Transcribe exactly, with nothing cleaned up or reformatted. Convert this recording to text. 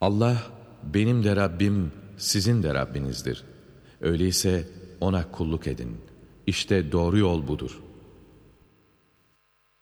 Allah benim de Rabbim, sizin de Rabbinizdir. Öyleyse ona kulluk edin. İşte doğru yol budur.